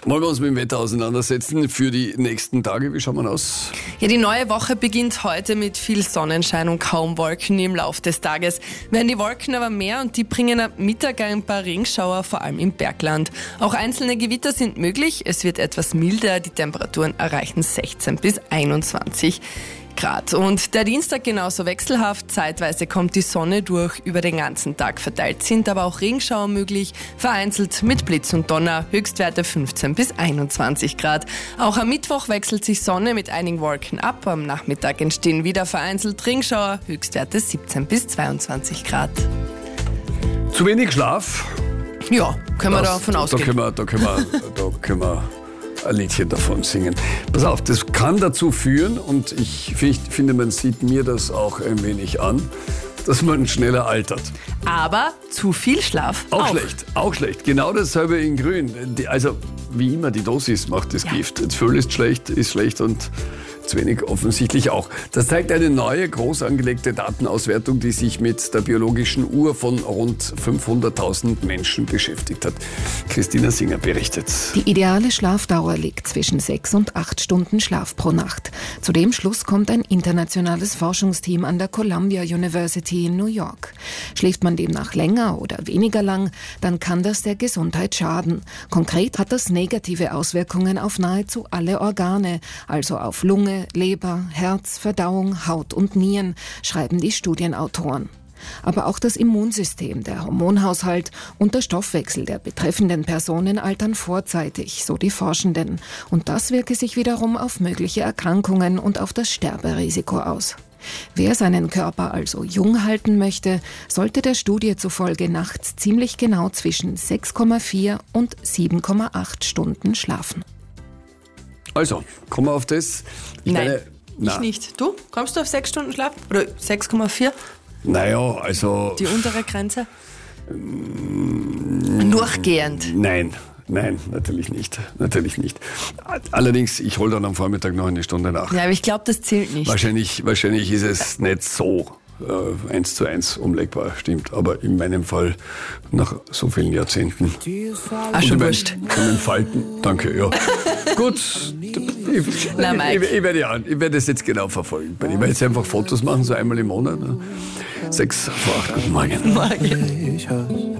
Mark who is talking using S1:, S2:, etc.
S1: Wollen wir uns mit dem Wetter auseinandersetzen für die nächsten Tage? Wie schaut man aus?
S2: Ja, die neue Woche beginnt heute mit viel Sonnenschein und kaum Wolken im Laufe des Tages. Werden die Wolken aber mehr und die bringen am Mittag ein paar Regenschauer, vor allem im Bergland. Auch einzelne Gewitter sind möglich. Es wird etwas milder. Die Temperaturen erreichen 16 bis 21 Grad. Und der Dienstag genauso wechselhaft. Zeitweise kommt die Sonne durch. Über den ganzen Tag verteilt sind aber auch Regenschauer möglich. Vereinzelt mit Blitz und Donner. Höchstwerte 15 bis 21 Grad. Auch am Mittwoch wechselt sich Sonne mit einigen Wolken ab. Am Nachmittag entstehen wieder vereinzelt Regenschauer. Höchstwerte 17 bis 22 Grad.
S1: Zu wenig Schlaf?
S2: Ja, können wir davon ausgehen.
S1: Da können wir ein Liedchen davon singen. Pass auf, das kann dazu führen, und ich finde, man sieht mir das auch ein wenig an, dass man schneller altert.
S2: Aber zu viel Schlaf
S1: Auch schlecht. Genau dasselbe in Grün. Also wie immer, die Dosis macht das Gift. Zu viel ist schlecht und zu wenig offensichtlich auch. Das zeigt eine neue, groß angelegte Datenauswertung, die sich mit der biologischen Uhr von rund 500.000 Menschen beschäftigt hat. Christina Singer berichtet.
S3: Die ideale Schlafdauer liegt zwischen 6 und 8 Stunden Schlaf pro Nacht. Zu dem Schluss kommt ein internationales Forschungsteam an der Columbia University in New York. Schläft man demnach länger oder weniger lang, dann kann das der Gesundheit schaden. Konkret hat das negative Auswirkungen auf nahezu alle Organe, also auf Lunge, Leber, Herz, Verdauung, Haut und Nieren, schreiben die Studienautoren. Aber auch das Immunsystem, der Hormonhaushalt und der Stoffwechsel der betreffenden Personen altern vorzeitig, so die Forschenden. Und das wirke sich wiederum auf mögliche Erkrankungen und auf das Sterberisiko aus. Wer seinen Körper also jung halten möchte, sollte der Studie zufolge nachts ziemlich genau zwischen 6,4 und 7,8 Stunden schlafen.
S1: Also, kommen wir auf das.
S2: Ich nicht. Du? Kommst du auf 6 Stunden Schlaf? Oder 6,4?
S1: Naja, also...
S2: Die untere Grenze? Durchgehend?
S1: Nein, natürlich nicht. Allerdings, ich hole dann am Vormittag noch eine Stunde nach.
S2: Ja, aber ich glaube, das zählt nicht.
S1: Wahrscheinlich ist es nicht so 1:1 umlegbar, stimmt. Aber in meinem Fall nach so vielen Jahrzehnten.
S2: Schon wurscht.
S1: Von den Falten. Danke, ja. Gut, ich werde es jetzt genau verfolgen. Ich werde jetzt einfach Fotos machen, so einmal im Monat. 6 vor 8, guten Morgen.